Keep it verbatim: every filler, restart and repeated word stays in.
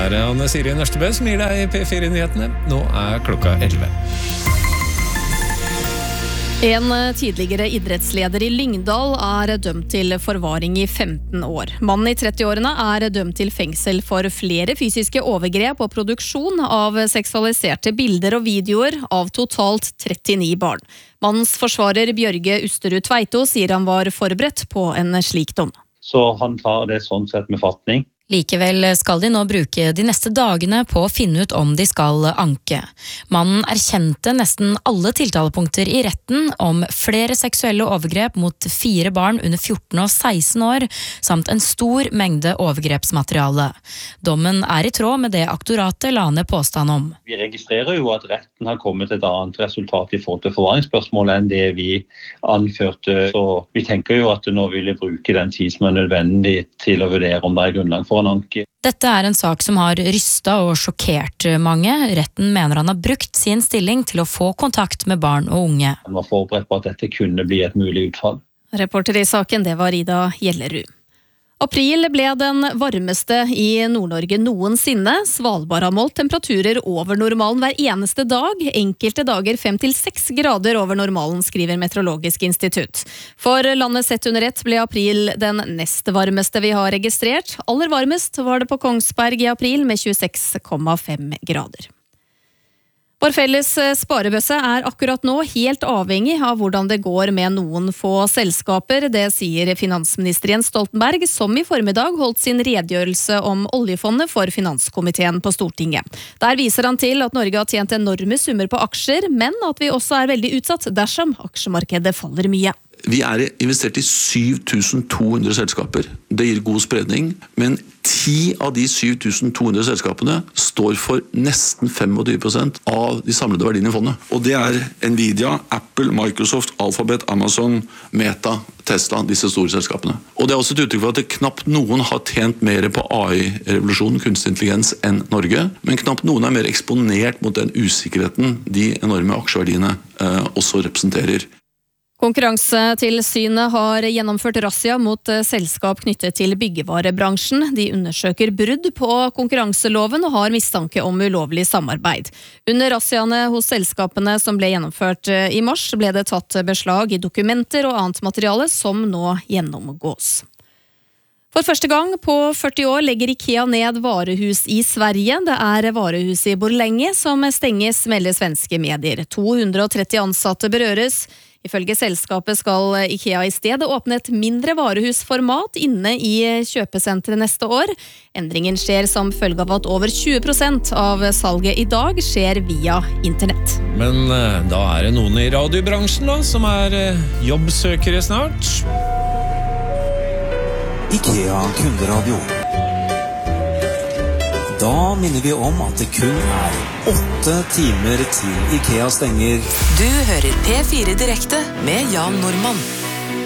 er Anne Siri Nørstebø som gir deg P fire-nyhetene. Nå er klokka elleve. En tidligere idrettsleder i Lyngdal er dømt til forvaring i femten år. Mannen i trettiårene er dømt til fengsel for flere fysiske overgrep og produksjon av seksualiserte bilder og videoer av totalt trettini barn. Mannens forsvarer Bjørge Usterud Tveito sier han var forberedt på en slik dom. Så han tar det sånn sett med fatning. Likevel skal de nå bruke de neste dagene på å finne ut om de skal anke. Mannen erkjente nesten alle tiltalepunkter i retten om flere seksuelle overgrep mot fire barn under fjorten og seksten år, samt en stor mengde overgrepsmateriale. Dommen er i tråd med det aktoratet la ned påstand om. Vi registrerer jo at retten har kommet til et annet resultat i forhold til forvaringsspørsmålet enn det vi anførte. Så vi tenker jo at nå vil jeg bruke den tid som er nødvendig til å vurdere om det er grunnlag for en anke. Dette er en sak som har rystet og sjokkert mange. Retten mener han har brukt sin stilling til å få kontakt med barn og unge. Han var forberedt på at dette kunne bli et mulig utfall. Reporter i saken, det var Ida Gjellerud. April ble den varmeste i Nord-Norge noensinne. Svalbard har målt temperaturer over normalen hver eneste dag. Enkelte dager fem til seks grader over normalen, skriver Meteorologisk institutt. For landet sett under ett ble april den nest varmeste vi har registrert. Aller varmest var det på Kongsberg i april med tjueseks komma fem grader. Vår felles sparebøsse er akkurat nå helt avhengig av hvordan det går med noen få selskaper. Det sier finansminister Jens Stoltenberg, som i formiddag holdt sin redegjørelse om oljefondet for finanskomiteen på Stortinget. Der viser han til at Norge har tjent enorme summer på aksjer, men at vi også er veldig utsatt dersom aksjemarkedet faller mye. Vi er investert i syv tusen to hundre selskaper. Det gir god spredning, men ti av de syv tusen to hundre selskapene står for nesten tjuefem prosent av de samlede verdiene i fondet. Og det er Nvidia, Apple, Microsoft, Alphabet, Amazon, Meta, Tesla, disse store selskapene. Og det er også et uttrykk for at det knapt noen har tjent mer på A I-revolusjonen, kunstig intelligens, enn Norge, men knapt noen er mer eksponert mot den usikkerheten de enorme aksjeverdiene eh, også representerer. Konkurransetilsynet har gjennomført razzia mot selskap knyttet til byggevarebransjen. De undersøker brudd på konkurranseloven og har mistanke om ulovlig samarbeid. Under razziaene hos selskapene som ble gjennomført i mars, ble det tatt beslag i dokumenter og annet materiale som nå gjennomgås. For første gang på førti år legger IKEA ned varehus i Sverige. Det er varehuset i Borlänge som stenges, melder svenske medier. to hundre og tretti ansatte berøres. Ifølge selskapet skal IKEA i stedet åpne et mindre varehusformat inne i kjøpesenteret neste år. Endringen skjer som følge av at over tjue prosent av salget i dag skjer via internett. Men da er det noen i radiobransjen da, som er jobbsøkere snart. IKEA Kunderadio. Da minner vi om at det kun er åtte timer til IKEA stenger. Du hører P fire direkte med Jan Normann.